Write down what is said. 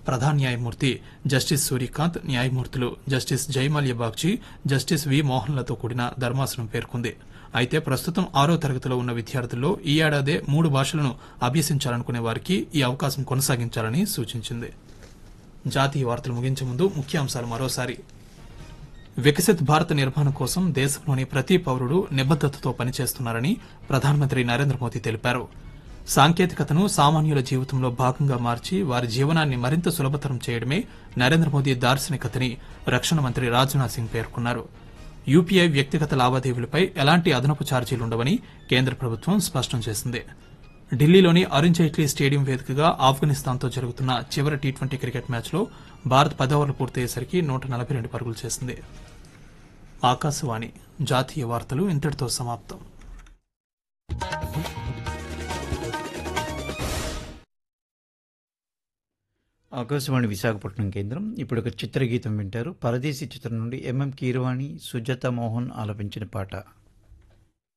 ప్రధాన న్యాయమూర్తి జస్టిస్ సూర్యకాంత్, న్యాయమూర్తులు జస్టిస్ జయమాల్య బాగ్చి, జస్టిస్ వి మోహన్లతో కూడిన ధర్మాసనం పేర్కొంది. అయితే ప్రస్తుతం 6వ తరగతిలో ఉన్న విద్యార్థుల్లో ఈ ఏడాదే 3 భాషలను అభ్యసించాలనుకునే వారికి ఈ అవకాశం కొనసాగించాలని సూచించింది. జాతీయ వార్తలు ముగించే ముందు ముఖ్యాంశాలు మరోసారి. వికసిత్ భారత్ నిర్మాణం కోసం దేశంలోని ప్రతి పౌరుడు నిబద్దతతో పనిచేస్తున్నారని ప్రధానమంత్రి నరేంద్ర మోదీ తెలిపారు. సాంకేతికతను సామాన్యుల జీవితంలో భాగంగా మార్చి వారి జీవనాన్ని మరింత సులభతరం చేయడమే నరేంద్ర మోదీ దార్శనికతని రక్షణ మంత్రి రాజ్నాథ్ సింగ్ పేర్కొన్నారు. యూపీఐ వ్యక్తిగత లావాదేవీలపై ఎలాంటి అదనపు ఛార్జీలుండవని కేంద్ర ప్రభుత్వం స్పష్టం చేసింది. ఢిల్లీలోని అరుణ్ జైట్లీ స్టేడియం వేదికగా ఆఫ్ఘనిస్తాన్తో జరుగుతున్న చివరి టీ20 క్రికెట్ మ్యాచ్లో భారత్ 10 ఓవర్లు పూర్తయ్యేసరికి 142 పరుగులు చేసింది. ఆకాశవాణి జాతీయ వార్తలు ఇంతటితో సమాప్తం. ఆకాశవాణి విశాఖపట్నం కేంద్రం. ఇప్పుడు ఒక చిత్రగీతం వింటారు. పరదేశీ చిత్రం నుండి ఎంఎం కీరవాణి, సుజాత మోహన్ ఆలపించిన పాట.